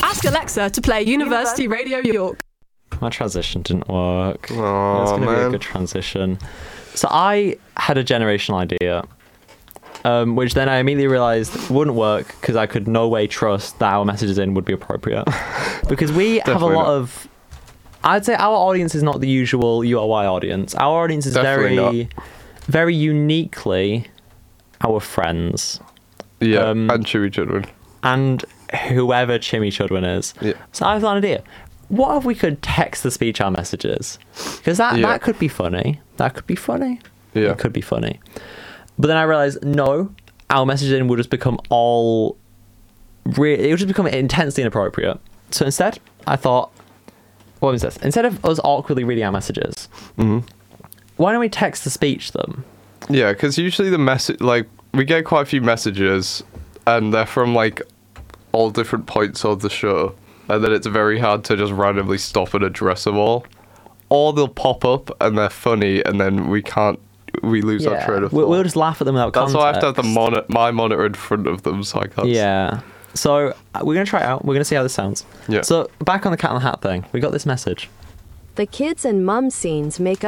Ask Alexa to play University Radio York. My transition didn't work. Oh, It's going to be a man. good transition. So I had a generational idea, which then I immediately realised wouldn't work because I could no way trust that our messages in would be appropriate. Because we have a Definitely lot not. of... I'd say our audience is not the usual URY audience. Our audience is Definitely very uniquely our friends. Yeah, Um, and Chewy Chudwin. And whoever Chimmy Chudwin is. Yeah. So I thought an idea. What if we could text the speech our messages? Because that could be funny. That could be funny. Yeah. It could be funny. But then I realised, no, our messaging will just become all... it will just become intensely inappropriate. So instead, I thought, what was this? Instead of us awkwardly reading our messages, why don't we text to speech them? Yeah, because usually the message, like, we get quite a few messages, and they're from, like, all different points of the show, and then it's very hard to just randomly stop and address them all. Or they'll pop up, and they're funny, and then we lose our train of thought. We'll just laugh at them without That's context. why I have to have my monitor in front of them, so I can't... Yeah. So we're going to try it out. We're going to see how this sounds. Yeah. So back on the Cat in the Hat thing, we got this message. The kids and mum scenes make up